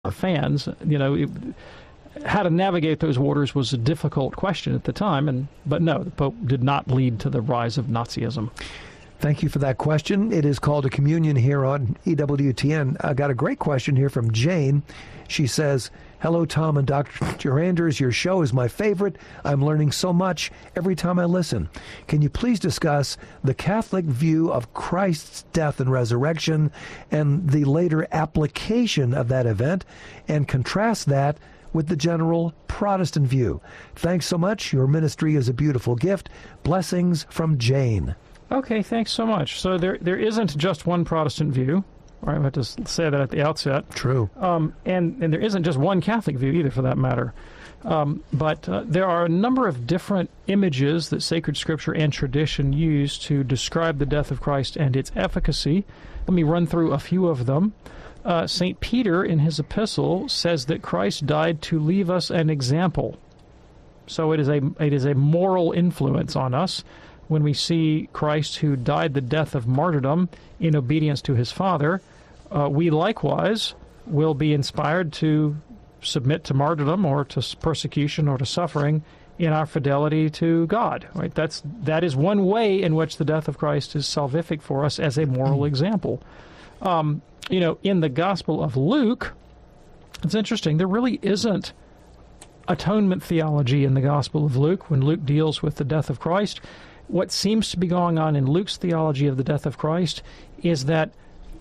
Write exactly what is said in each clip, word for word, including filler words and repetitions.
the fans. You know, it, how to navigate those waters was a difficult question at the time, and but no, the Pope did not lead to the rise of Nazism. Thank you for that question. It is called a communion here on E W T N. I got a great question here from Jane. She says, hello, Tom and Doctor Anders. Your show is my favorite. I'm learning so much every time I listen. Can you please discuss the Catholic view of Christ's death and resurrection and the later application of that event, and contrast that with the general Protestant view? Thanks so much. Your ministry is a beautiful gift. Blessings from Jane. Okay, thanks so much. So there there isn't just one Protestant view. All right, I have to say that at the outset. True. Um, and, and there isn't just one Catholic view either, for that matter. Um, but uh, there are a number of different images that sacred scripture and tradition use to describe the death of Christ and its efficacy. Let me run through a few of them. Uh, Saint Peter, in his epistle, says that Christ died to leave us an example. So it is a it is a moral influence on us. When we see Christ, who died the death of martyrdom in obedience to his Father, uh, we likewise will be inspired to submit to martyrdom or to persecution or to suffering in our fidelity to God. Right? That's that is one way in which the death of Christ is salvific for us as a moral example. Um, you know, in the Gospel of Luke, it's interesting. There really isn't atonement theology in the Gospel of Luke when Luke deals with the death of Christ. What seems to be going on in Luke's theology of the death of Christ is that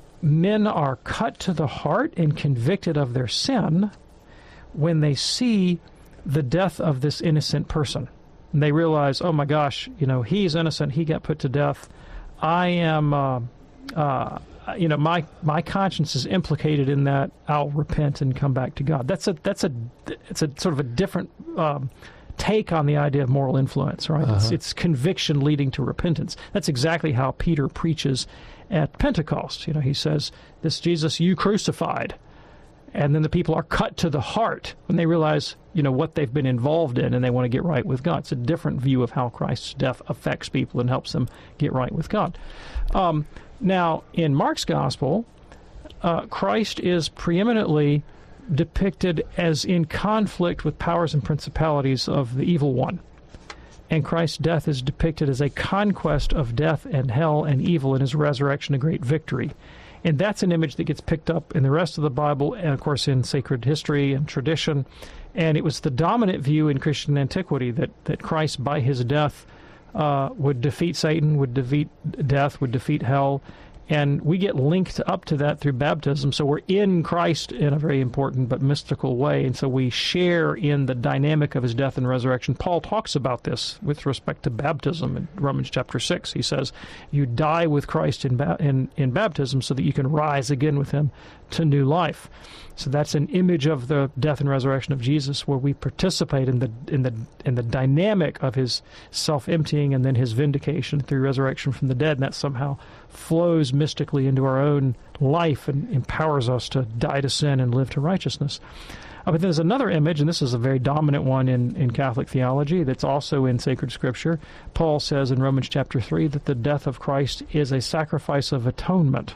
men are cut to the heart and convicted of their sin when they see the death of this innocent person. And they realize, oh my gosh, you know, he's innocent, he got put to death. I am, uh, uh, you know, my my conscience is implicated in that. I'll repent and come back to God. That's a that's a it's a sort of a different Um, take on the idea of moral influence, right? Uh-huh. It's, it's conviction leading to repentance. That's exactly how Peter preaches at Pentecost. You know, he says, this Jesus you crucified. And then the people are cut to the heart when they realize, you know, what they've been involved in, and they want to get right with God. It's a different view of how Christ's death affects people and helps them get right with God. Um, now, in Mark's gospel, uh, Christ is preeminently depicted as in conflict with powers and principalities of the evil one. And Christ's death is depicted as a conquest of death and hell and evil, and his resurrection a great victory. And that's an image that gets picked up in the rest of the Bible, and of course in sacred history and tradition. And it was the dominant view in Christian antiquity that, that Christ, by his death, uh, would defeat Satan, would defeat death, would defeat hell. And we get linked up to that through baptism. So we're in Christ in a very important but mystical way. And so we share in the dynamic of his death and resurrection. Paul talks about this with respect to baptism in Romans chapter six. He says, you die with Christ in, ba- in, in baptism so that you can rise again with him to new life. So that's an image of the death and resurrection of Jesus, where we participate in the in the in the dynamic of his self-emptying and then his vindication through resurrection from the dead, and that somehow flows mystically into our own life and empowers us to die to sin and live to righteousness. Uh, but there's another image, and this is a very dominant one in, in Catholic theology that's also in sacred scripture. Paul says in Romans chapter three that the death of Christ is a sacrifice of atonement.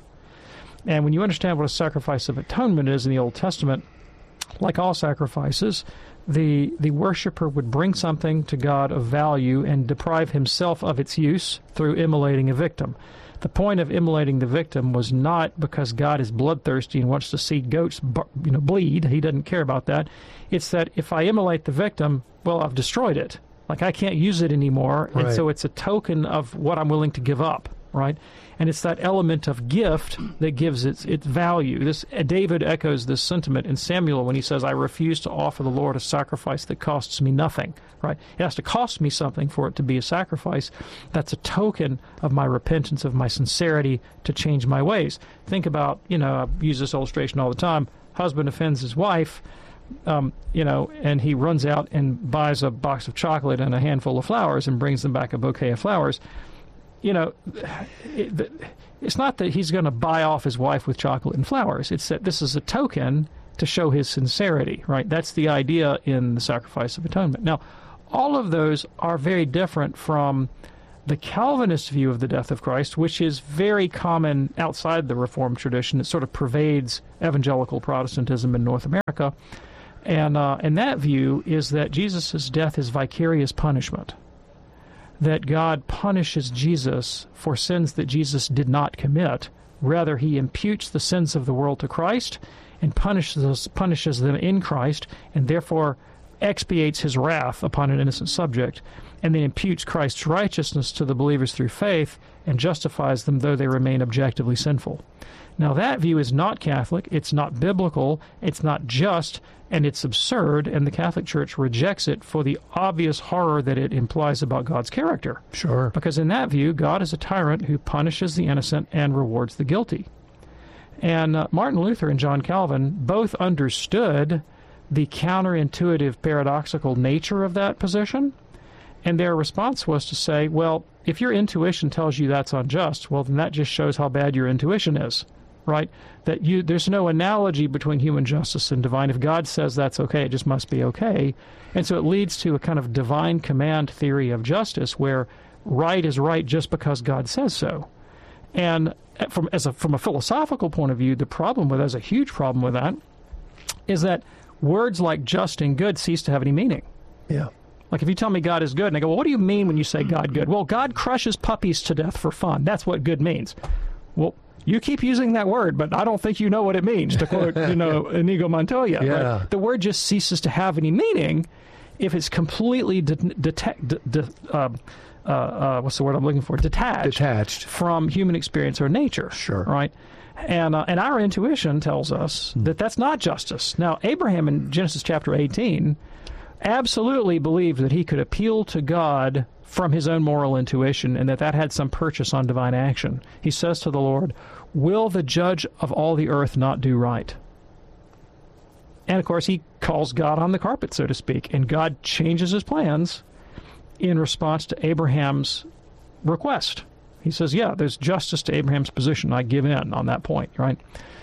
And when you understand what a sacrifice of atonement is in the Old Testament, like all sacrifices, the the worshiper would bring something to God of value and deprive himself of its use through immolating a victim. The point of immolating the victim was not because God is bloodthirsty and wants to see goats, you know, bleed. He doesn't care about that. It's that if I immolate the victim, well, I've destroyed it. Like, I can't use it anymore, right. And so it's a token of what I'm willing to give up, right? And it's that element of gift that gives its its value. This David echoes this sentiment in Samuel when he says, I refuse to offer the Lord a sacrifice that costs me nothing, right? It has to cost me something for it to be a sacrifice. That's a token of my repentance, of my sincerity to change my ways. Think about, you know, I use this illustration all the time. Husband offends his wife, um, you know, and he runs out and buys a box of chocolate and a handful of flowers and brings them back a bouquet of flowers. You know, it, it's not that he's going to buy off his wife with chocolate and flowers. It's that this is a token to show his sincerity, right? That's the idea in the sacrifice of atonement. Now, all of those are very different from The Calvinist view of the death of Christ, which is very common outside the Reformed tradition, it sort of pervades evangelical Protestantism in North America, and, uh, and that view is that Jesus' death is vicarious punishment, that God punishes Jesus for sins that Jesus did not commit. Rather, he imputes the sins of the world to Christ and punishes, punishes them in Christ, and therefore expiates his wrath upon an innocent subject, and then imputes Christ's righteousness to the believers through faith and justifies them though they remain objectively sinful. Now, that view is not Catholic, it's not biblical, it's not just, and it's absurd, and the Catholic Church rejects it for the obvious horror that it implies about God's character. Sure. Because in that view, God is a tyrant who punishes the innocent and rewards the guilty. And uh, Martin Luther and John Calvin both understood the counterintuitive, paradoxical nature of that position, and their response was to say, well, if your intuition tells you that's unjust, well, then that just shows how bad your intuition is, right? That you there's no analogy between human justice and divine. If God says that's okay, it just must be okay. And so it leads to a kind of divine command theory of justice where right is right just because God says so. And from as a from a philosophical point of view, the problem with there's a huge problem with that is that words like just and good cease to have any meaning. Yeah. Like if you tell me God is good, and I go, well, what do you mean when you say God good? Well, God crushes puppies to death for fun. That's what good means. Well, you keep using that word, but I don't think you know what it means, to quote, you know, Inigo Montoya. Yeah. Right? The word just ceases to have any meaning if it's completely de- detect, de- de- uh, uh, uh, what's the word I'm looking for? Detached. Detached. From human experience or nature. Sure. Right? And uh, and our intuition tells us hmm. that that's not justice. Now, Abraham in Genesis chapter eighteen absolutely believed that he could appeal to God from his own moral intuition and that that had some purchase on divine action. He says to the Lord, will the judge of all the earth not do right? And, of course, he calls God on the carpet, so to speak, and God changes his plans in response to Abraham's request. He says, yeah, there's justice to Abraham's position. I give in on that point, right?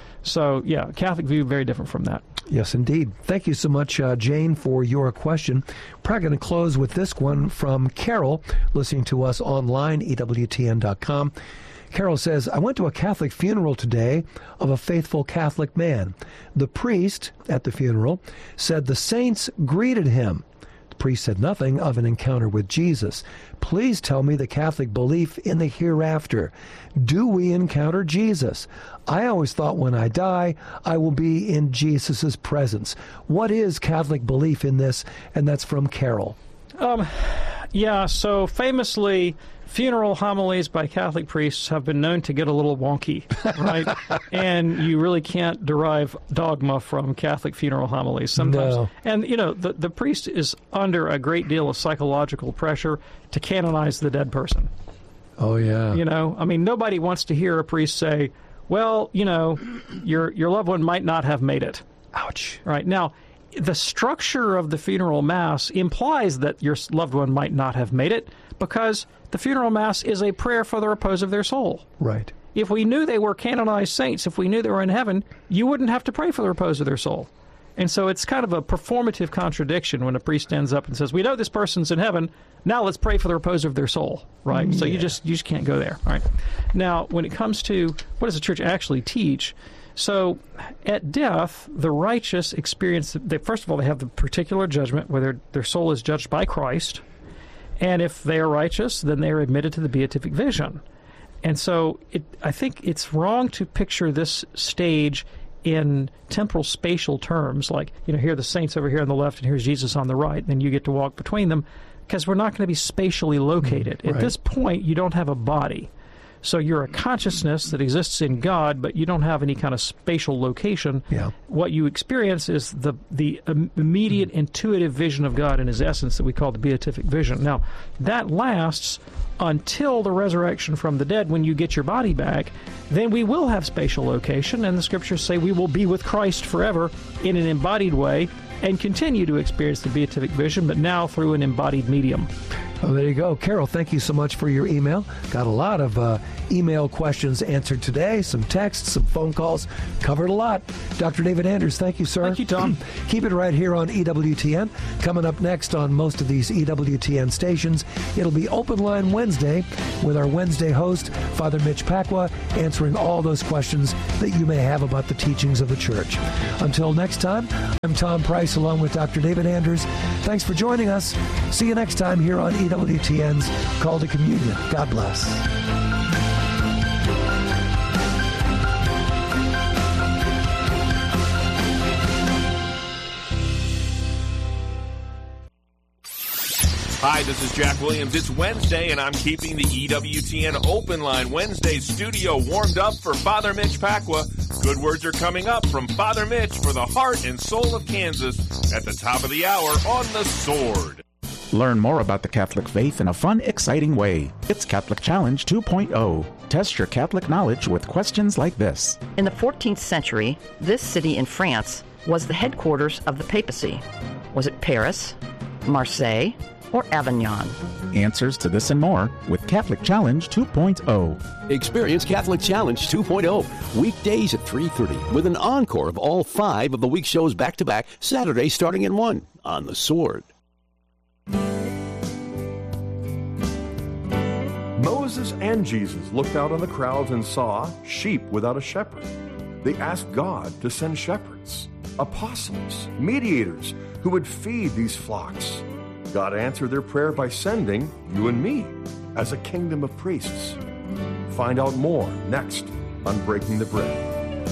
So, yeah, Catholic view, very different from that. Yes, indeed. Thank you so much, uh, Jane, for your question. Probably going to close with this one from Carol, listening to us online, E W T N dot com. Carol says, I went to a Catholic funeral today of a faithful Catholic man. The priest at the funeral said the saints greeted him. The priest said nothing of an encounter with Jesus. Please tell me the Catholic belief in the hereafter. Do we encounter Jesus? I always thought when I die, I will be in Jesus' presence. What is Catholic belief in this? And that's from Carol. Um, yeah, so famously, funeral homilies by Catholic priests have been known to get a little wonky, right? And you really can't derive dogma from Catholic funeral homilies sometimes. No. And, you know, the, the priest is under a great deal of psychological pressure to canonize the dead person. Oh, yeah. You know, I mean, nobody wants to hear a priest say, well, you know, your your loved one might not have made it. Ouch. Right. Now, the structure of the funeral mass implies that your loved one might not have made it because the funeral mass is a prayer for the repose of their soul. Right. If we knew they were canonized saints, if we knew they were in heaven, you wouldn't have to pray for the repose of their soul. And so it's kind of a performative contradiction when a priest stands up and says, we know this person's in heaven, now let's pray for the repose of their soul, right? Yeah. So you just you just can't go there, all right? Now, when it comes to what does the church actually teach, so at death, the righteous experience, they, first of all, they have the particular judgment where their, their soul is judged by Christ, and if they are righteous, then they are admitted to the beatific vision. And so it, I think it's wrong to picture this stage in temporal spatial terms, like, you know, here are the saints over here on the left and here's Jesus on the right, and then you get to walk between them, because we're not going to be spatially located. Right. At this point, you don't have a body. So you're a consciousness that exists in God, but you don't have any kind of spatial location. Yeah. What you experience is the the immediate mm. intuitive vision of God in his essence that we call the beatific vision. Now, that lasts until the resurrection from the dead when you get your body back. Then we will have spatial location, and the scriptures say we will be with Christ forever in an embodied way and continue to experience the beatific vision, but now through an embodied medium. Oh, there you go. Carol, thank you so much for your email. Got a lot of uh, email questions answered today, some texts, some phone calls. Covered a lot. Doctor David Anders, thank you, sir. Thank you, Tom. Keep it right here on E W T N. Coming up next on most of these E W T N stations, it'll be Open Line Wednesday with our Wednesday host, Father Mitch Pacwa, answering all those questions that you may have about the teachings of the church. Until next time, I'm Tom Price along with Doctor David Anders. Thanks for joining us. See you next time here on E W T N's Call to Communion. God bless. Hi, this is Jack Williams. It's Wednesday, and I'm keeping the E W T N Open Line Wednesday studio warmed up for Father Mitch Pacwa. Good words are coming up from Father Mitch for the heart and soul of Kansas at the top of the hour on The Sword. Learn more about the Catholic faith in a fun, exciting way. It's Catholic Challenge two point oh. Test your Catholic knowledge with questions like this. In the fourteenth century, this city in France was the headquarters of the papacy. Was it Paris, Marseille, or Avignon? Answers to this and more with Catholic Challenge two point oh. Experience Catholic Challenge two point oh, weekdays at three thirty, with an encore of all five of the week's shows back-to-back, Saturday starting at one, on The Sword. Moses and Jesus looked out on the crowds and saw sheep without a shepherd. They asked God to send shepherds, apostles, mediators who would feed these flocks. God answered their prayer by sending you and me as a kingdom of priests. Find out more next on Breaking the Bread.